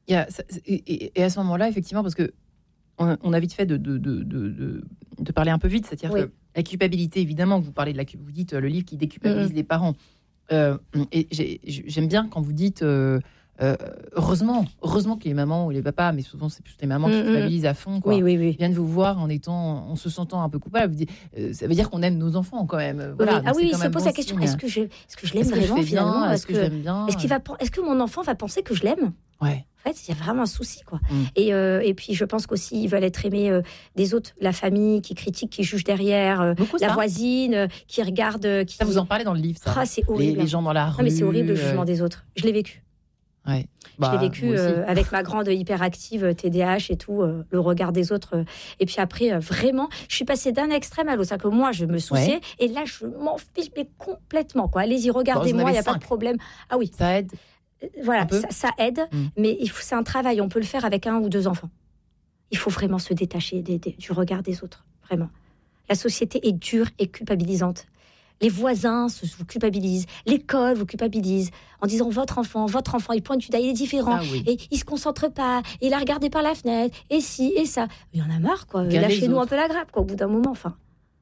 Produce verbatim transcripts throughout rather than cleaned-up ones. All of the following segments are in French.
Il y a, et, et, et à ce moment-là, effectivement, parce que on, on a vite fait de, de, de, de, de parler un peu vite, c'est-à-dire oui. que la culpabilité, évidemment, vous parlez de la, vous dites le livre qui déculpabilise mmh. les parents. Euh, et j'ai, j'aime bien quand vous dites euh, euh, heureusement, heureusement que les mamans ou les papas, mais souvent c'est plus les mamans mmh. qui culpabilisent à fond, quoi, oui, oui, oui. viennent vous voir en étant, en se sentant un peu coupable. Euh, ça veut dire qu'on aime nos enfants quand même. Voilà, oui. Ah oui, il se pose bon la question signe. est-ce que je, est-ce que je l'aime est-ce vraiment que finalement, est-ce que, que je l'aime bien est-ce qu'il va, est-ce que mon enfant va penser que je l'aime? Ouais. En fait, il y a vraiment un souci, quoi. Mm. Et, euh, et puis, je pense qu'aussi, ils veulent être aimés euh, des autres, la famille qui critique, qui juge derrière, euh, la ça. voisine euh, qui regarde. Euh, qui... Ça, vous en parlez dans le livre, ça. Ah, c'est horrible. Les, les gens dans la rue. Non, mais c'est horrible le jugement euh... des autres. Je l'ai vécu. Ouais. Bah, je l'ai vécu euh, avec ma grande hyperactive T D A H et tout, euh, le regard des autres. Euh, et puis après, euh, vraiment, je suis passée d'un extrême à l'autre. C'est-à-dire que moi, je me souciais. Ouais. Et là, je m'en fiche, mais complètement, quoi. Allez-y, regardez-moi, il n'y a cinq. Pas de problème. Ah oui. Ça aide. Voilà, ça, ça aide, mmh. mais il faut, c'est un travail. On peut le faire avec un ou deux enfants. Il faut vraiment se détacher des, des, du regard des autres, vraiment. La société est dure et culpabilisante. Les voisins se, vous culpabilisent, l'école vous culpabilise en disant votre enfant, votre enfant, il pointe du doigt, il est différent, ça, oui. et il se concentre pas, et il a regardé par la fenêtre, et ci et ça. Il y en a marre, quoi. Lâchez-nous un peu la grappe, quoi. Au bout d'un moment, enfin.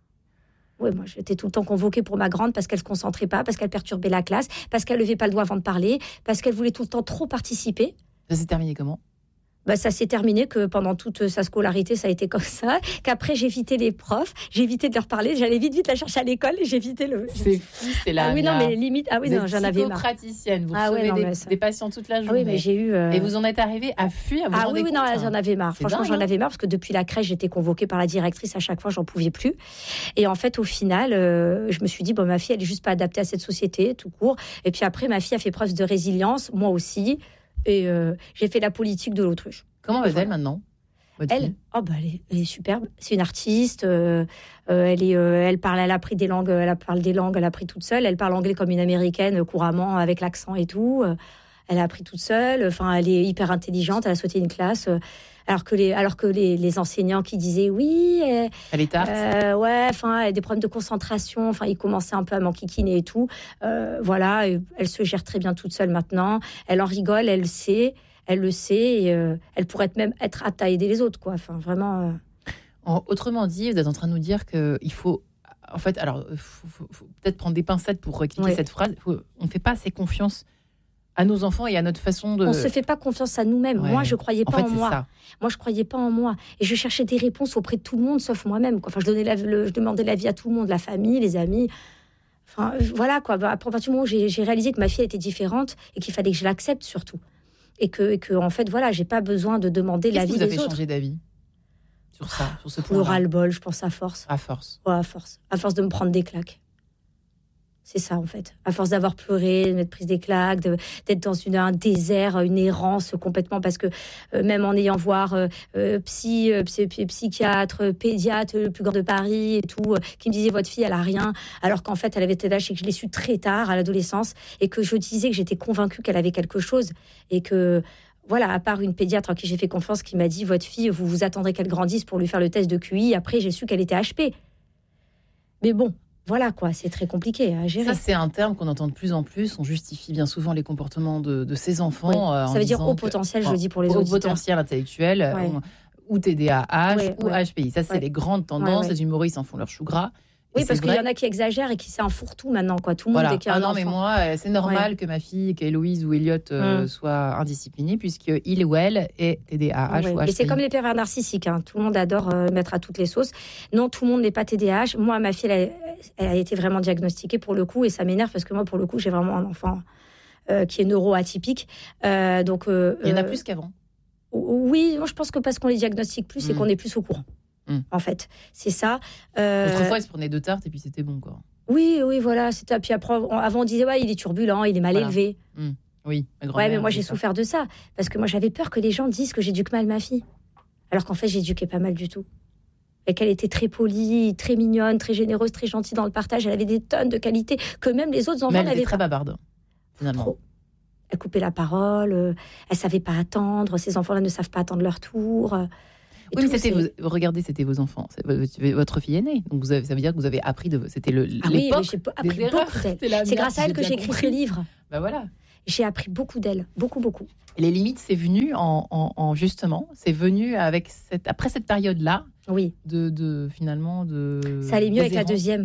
Ouais, moi, j'étais tout le temps convoquée pour ma grande parce qu'elle se concentrait pas, parce qu'elle perturbait la classe, parce qu'elle levait pas le doigt avant de parler, parce qu'elle voulait tout le temps trop participer. Ça s'est terminé comment ? Bah, ça s'est terminé que pendant toute sa scolarité, ça a été comme ça. Qu'après, j'évitais les profs, j'évitais de leur parler, j'allais vite, vite la chercher à l'école et j'évitais le. C'est fou, c'est là. Ah oui, non, mais limite. Ah oui, vous non, j'en avais marre. Psychopraticienne, vous ah recevez ouais, non, des, ça... des patients toute la journée. Ah oui, mais j'ai eu. Euh... Et vous en êtes arrivé à fuir. Vous ah vous oui, oui, compte, non, hein. j'en avais marre. C'est Franchement, dingue, j'en avais marre parce que depuis la crèche, j'étais convoquée par la directrice à chaque fois, j'en pouvais plus. Et en fait, au final, euh, je me suis dit, bon, ma fille, elle est juste pas adaptée à cette société, tout court. Et puis après, ma fille a fait preuve de résilience, moi aussi. Et euh, j'ai fait la politique de l'autruche. Comment va-t-elle voilà. maintenant? Elle, oh bah elle, est, elle est superbe. C'est une artiste. Euh, euh, elle est, euh, elle parle, elle a appris des langues. Elle parle des langues. Elle a appris toute seule. Elle parle anglais comme une américaine euh, couramment avec l'accent et tout. Euh, elle a appris toute seule. Enfin, elle est hyper intelligente. Elle a sauté une classe. Euh, alors que les, alors que les, les enseignants qui disaient oui, euh, elle est tarte. Euh, ouais, enfin, elle a des problèmes de concentration. Enfin, ils commençaient un peu à m'enquiquiner et tout. Euh, voilà, elle se gère très bien toute seule maintenant. Elle en rigole. Elle le sait. Elle le sait et euh, elle pourrait même être apte à aider les autres, quoi. Enfin, vraiment. Euh... En, autrement dit, vous êtes en train de nous dire qu'il faut, en fait, alors, faut, faut, faut peut-être prendre des pincettes pour expliquer oui. cette phrase. Faut, on ne fait pas assez confiance à nos enfants et à notre façon de. On ne se fait pas confiance à nous-mêmes. Ouais. Moi, je croyais pas en, fait, en moi. Ça. Moi, je croyais pas en moi et je cherchais des réponses auprès de tout le monde, sauf moi-même. Quoi. Enfin, je donnais la, le, je demandais l'avis à tout le monde, la famille, les amis. Enfin, voilà quoi. À partir du moment où j'ai, j'ai réalisé que ma fille était différente et qu'il fallait que je l'accepte surtout. Et que, et que, en fait, voilà, j'ai pas besoin de demander Qu'est-ce l'avis des autres. Qu'est-ce qui vous a fait changer d'avis sur ça, sur ce point? Le ras-le-bol, je pense, à force. À force. Ouais, à force. À force de me prendre des claques. C'est ça, en fait. À force d'avoir pleuré, de m'être prise des claques, de, d'être dans une, un désert, une errance complètement, parce que euh, même en ayant voir euh, euh, psy, euh, psy, psychiatre, pédiatre, le plus grand de Paris et tout, euh, qui me disait votre fille, elle a rien, alors qu'en fait, elle avait T D A H et que je l'ai su très tard, à l'adolescence, et que je disais que j'étais convaincue qu'elle avait quelque chose, et que... Voilà, à part une pédiatre à qui j'ai fait confiance qui m'a dit « Votre fille, vous vous attendrez qu'elle grandisse pour lui faire le test de Q I. » Après, j'ai su qu'elle était H P. Mais bon, voilà quoi, c'est très compliqué à gérer. Ça, c'est un terme qu'on entend de plus en plus. On justifie bien souvent les comportements de, de ces enfants. Oui. Euh, Ça veut dire haut potentiel, que, je dis pour les haut auditeurs. Haut potentiel intellectuel, ouais. ou T D A H, ouais, ou ouais. H P I. Ça, c'est ouais. les grandes tendances. Ouais, ouais. Les humoristes en font leur chou gras. Oui, parce qu'il y en a qui exagèrent et qui c'est un fourre-tout maintenant, quoi. Tout le voilà. monde dès qu'il y a ah un non, enfant. mais moi, c'est normal ouais. que ma fille, qu'Héloïse ou Elliot euh, mm. soit indisciplinée, puisqu'il ou elle est T D A H ouais. ou H P I. Et c'est comme les pervers narcissiques. Hein. Tout le monde adore euh, mettre à toutes les sauces. Non, tout le monde n'est pas T D A H. Moi, ma fille, elle a, elle a été vraiment diagnostiquée pour le coup, et ça m'énerve parce que moi, pour le coup, j'ai vraiment un enfant euh, qui est neuroatypique. Euh, donc, euh, il y en a plus qu'avant. Oui, moi, je pense que parce qu'on les diagnostique plus, mm. c'est qu'on est plus au courant. Mmh. En fait, c'est ça. Euh... Autrefois, ils se prenaient deux tartes et puis c'était bon, quoi. Oui, oui, voilà. C'était... Puis après, avant, on disait, ouais, il est turbulent, il est mal voilà. élevé. Mmh. Oui, ma ouais, mais moi, j'ai ça. souffert de ça. Parce que moi, j'avais peur que les gens disent que j'éduque mal ma fille. Alors qu'en fait, j'éduquais pas mal du tout. Et qu'elle était très polie, très mignonne, très généreuse, très gentille dans le partage. Elle avait des tonnes de qualités que même les autres enfants mais elle n'avaient était très pas. bavarde, finalement. Trop. Elle coupait la parole, euh, elle savait pas attendre. Ces enfants-là ne savent pas attendre leur tour. Euh, Oui, mais c'était vos, regardez, c'était vos enfants, c'est votre fille aînée. Donc vous avez, ça veut dire que vous avez appris de, c'était le ah l'époque oui, mais j'ai appris des erreurs. C'est grâce à elle que j'ai écrit ce livre. Ben voilà. J'ai appris beaucoup d'elle, beaucoup, beaucoup. Et les limites, c'est venu en, en, en justement, c'est venu avec cette, après cette période-là, oui. de, de finalement de. Ça allait mieux avec la deuxième.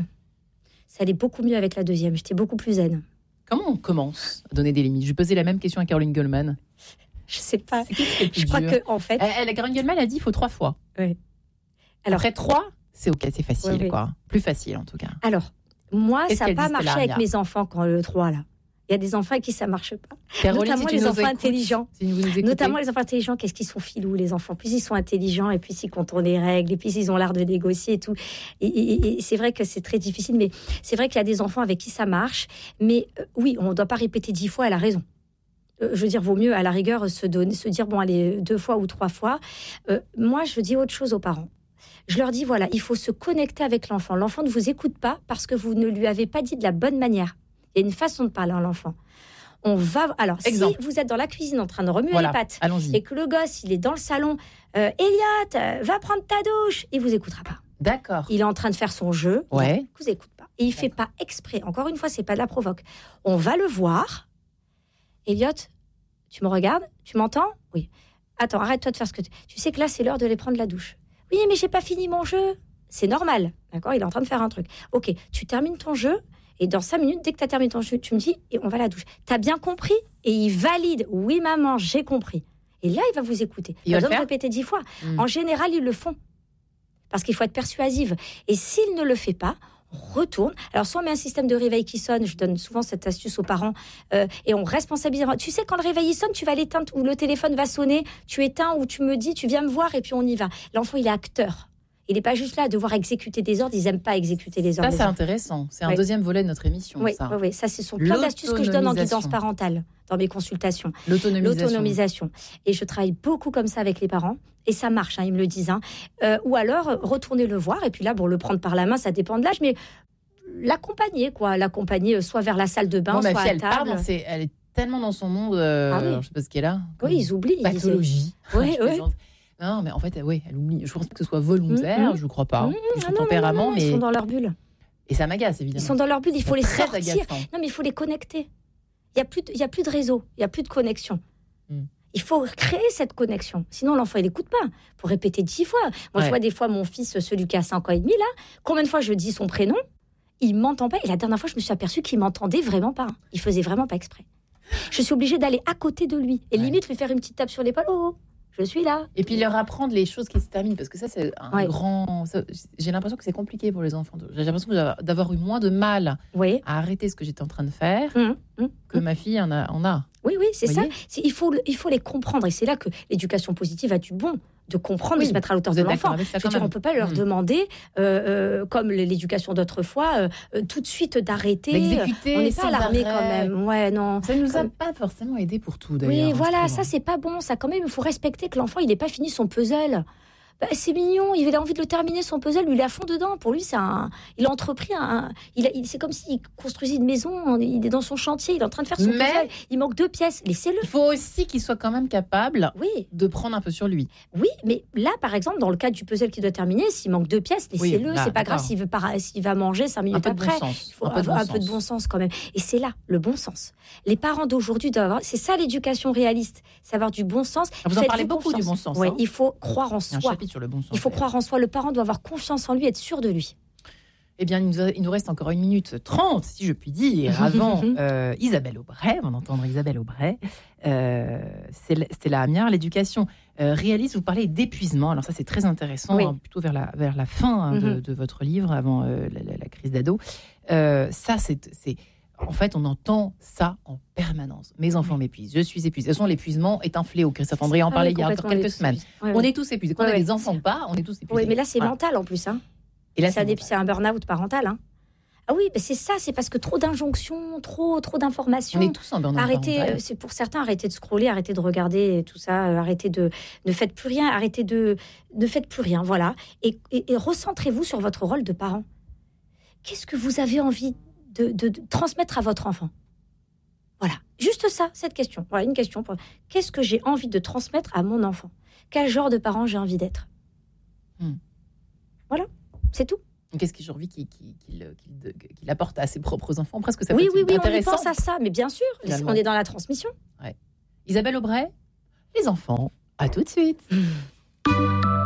Ça allait beaucoup mieux avec la deuxième. J'étais beaucoup plus zen. Comment on commence à donner des limites ? Je vais poser la même question à Caroline Goldman. Je sais pas. C'est qu'est-ce qui est le plus Je crois dur ? que en fait. Elle, Caroline Goldman a dit il faut trois fois. Oui. Alors après trois, c'est ok, c'est facile, oui, oui. quoi. Plus facile en tout cas. Alors moi, Qu'est-ce ça n'a pas dit, marché Stella, avec Ria mes enfants quand le trois là. Il y a des enfants avec qui ça marche pas. Caroline, notamment si les nous enfants écoutes, intelligents. Si vous nous notamment les enfants intelligents, qu'est-ce qu'ils sont filous les enfants. Plus ils sont intelligents et plus ils contournent les règles et plus ils ont l'art de négocier et tout. Et, et, et c'est vrai que c'est très difficile, mais c'est vrai qu'il y a des enfants avec qui ça marche. Mais euh, oui, on ne doit pas répéter dix fois. Elle a raison. Euh, je veux dire, vaut mieux à la rigueur se donner, se dire bon allez deux fois ou trois fois. Euh, moi, je dis autre chose aux parents. Je leur dis voilà, il faut se connecter avec l'enfant. L'enfant ne vous écoute pas parce que vous ne lui avez pas dit de la bonne manière. Il y a une façon de parler à l'enfant. On va alors Exemple. Si vous êtes dans la cuisine en train de remuer voilà, les pâtes allons-y. et que le gosse il est dans le salon, euh, Elliot, euh, va prendre ta douche, il vous écoutera pas. D'accord. Il est en train de faire son jeu, ouais. il vous écoute pas et il fait pas exprès. Encore une fois, c'est pas de la provoque. On va le voir. Elliot, tu me regardes, tu m'entends ? Oui. Attends, arrête-toi de faire ce que tu. Tu sais que là c'est l'heure de aller prendre la douche. Oui, mais j'ai pas fini mon jeu. C'est normal, d'accord ? Il est en train de faire un truc. Ok, tu termines ton jeu. Et dans cinq minutes, dès que tu as terminé ton jeu, tu me dis, et on va à la douche. T'as bien compris ? Et il valide. Oui, maman, j'ai compris. Et là, il va vous écouter. Il a besoin de répéter dix fois. Mmh. En général, ils le font. Parce qu'il faut être persuasive. Et s'il ne le fait pas, on retourne. Alors, soit on met un système de réveil qui sonne. Je donne souvent cette astuce aux parents. Euh, et on responsabilise. Tu sais, quand le réveil sonne, tu vas l'éteindre ou le téléphone va sonner. Tu éteins ou tu me dis, tu viens me voir et puis on y va. L'enfant, il est acteur. Il n'est pas juste là à devoir exécuter des ordres. Ils n'aiment pas exécuter des ordres. Ça, c'est intéressant. C'est un oui. deuxième volet de notre émission. Oui, ça. oui, oui. Ça, ce sont plein d'astuces que je donne en guidance parentale dans mes consultations. L'autonomisation. L'autonomisation. Et je travaille beaucoup comme ça avec les parents. Et ça marche, hein, ils me le disent. Hein. Euh, ou alors, retourner le voir. Et puis là, bon, le prendre par la main, ça dépend de l'âge. Mais l'accompagner, quoi. L'accompagner soit vers la salle de bain, bon, soit ma à fille, table. Elle, c'est, elle est tellement dans son monde. Euh, ah oui. alors, je sais pas ce qu'elle a. Oui, ils oublient. Pathologie. Oui, oui. Non, mais en fait, oui, elle oublie. Je pense pas que ce soit volontaire, mmh, je crois pas. Mmh, son ah non, tempérament, non, non, non, mais ils sont dans leur bulle. Et ça m'agace évidemment. Ils sont dans leur bulle. Il faut les sortir. Agaçant. Non, mais il faut les connecter. Il y a plus, de, il y a plus de réseau. Il y a plus de connexion. Mmh. Il faut créer cette connexion. Sinon, l'enfant, il n'écoute pas. Il faut répéter dix fois. Moi, ouais. je vois des fois mon fils, celui qui a cinq ans et demi là. Combien de fois je dis son prénom ? Il m'entend pas. Et la dernière fois, je me suis aperçue qu'il m'entendait vraiment pas. Il faisait vraiment pas exprès. Je suis obligée d'aller à côté de lui et ouais. limite lui faire une petite tape sur l'épaule. Oh, oh. Je suis là. Et puis leur apprendre les choses qui se terminent, parce que ça, c'est un ouais. grand... Ça, j'ai l'impression que c'est compliqué pour les enfants. J'ai l'impression d'avoir eu moins de mal oui. à arrêter ce que j'étais en train de faire mmh, mmh, que mmh. ma fille en a. En a. Oui, oui, c'est ça. C'est, il, faut, il faut les comprendre. Et c'est là que l'éducation positive a du bon. De comprendre, oui, de se mettre à l'auteur de l'enfant. Je veux dire, on ne peut pas leur mmh. demander, euh, euh, comme l'éducation d'autrefois, euh, tout de suite d'arrêter. On n'est pas à l'armée quand même. Ouais, non. Ça ne nous a comme... pas forcément aidé pour tout, d'ailleurs. Oui, voilà, ça, c'est pas bon. Ça, quand même, il faut respecter que l'enfant, il n'ait pas fini son puzzle. Bah, c'est mignon, il a envie de le terminer, son puzzle, lui, il est à fond dedans. Pour lui, c'est un... il a entrepris un... Il a... il... C'est comme s'il construisait une maison, il est dans son chantier, il est en train de faire son Mais... puzzle. Il manque deux pièces, laissez-le. Il faut aussi qu'il soit quand même capable oui. de prendre un peu sur lui. Oui, mais là, par exemple, dans le cas du puzzle qui doit terminer, s'il manque deux pièces, laissez-le, oui, là, c'est pas grave s'il, veut par... s'il va manger cinq minutes après. Un peu de bon sens. Il faut un, peu de, bon un peu de bon sens quand même. Et c'est là, le bon sens. Les parents d'aujourd'hui doivent avoir... C'est ça l'éducation réaliste, c'est avoir du bon sens. Vous en parlez beaucoup du bon sens. Oui, il faut croire en soi. Il y a un chapitre sur le bon sens. Il faut croire en soi, le parent doit avoir confiance en lui, être sûr de lui. Eh bien, il nous, a, il nous reste encore une minute trente, si je puis dire, avant euh, Isabelle Aubray, on va entendre Isabelle Aubray. Euh, c'est, c'est la Amiard, l'éducation euh, réaliste, vous parlez d'épuisement, alors ça c'est très intéressant, oui. hein, plutôt vers la, vers la fin hein, mm-hmm. de, de votre livre, avant euh, la, la, la crise d'ado. Euh, ça, c'est... c'est En fait, on entend ça en permanence. Mes enfants m'épuisent, je suis épuisée. De toute façon, l'épuisement est un fléau. Christophe André en parlait ah oui, il y a encore quelques semaines. Oui, on oui. est tous épuisés. Qu'on oui, a des enfants ou pas, on est tous épuisés. Oui, mais là, c'est voilà. mental en plus. Hein. Et là, c'est, c'est, un, c'est un burn-out parental. Hein. Ah oui, mais c'est ça, c'est parce que trop d'injonctions, trop, trop d'informations. On est tous en burn-out arrêtez, parental. C'est pour certains, arrêtez de scroller, arrêtez de regarder tout ça, arrêtez de... Ne faites plus rien, arrêtez de... Ne faites plus rien, voilà. Et, et, et recentrez-vous sur votre rôle de parent. Qu'est-ce que vous avez envie de, de, de transmettre à votre enfant ? Voilà, juste ça, cette question. Voilà, une question. Pour... Qu'est-ce que j'ai envie de transmettre à mon enfant ? Quel genre de parent j'ai envie d'être ? hmm. Voilà, c'est tout. Qu'est-ce qu'il a envie qu'il, qu'il, qu'il, qu'il, qu'il apporte à ses propres enfants? Presque ça. Oui, oui, oui, on y intéressant. pense à ça, mais bien sûr, finalement. On est dans la transmission. Ouais. Isabelle Aubray, les enfants, à tout de suite.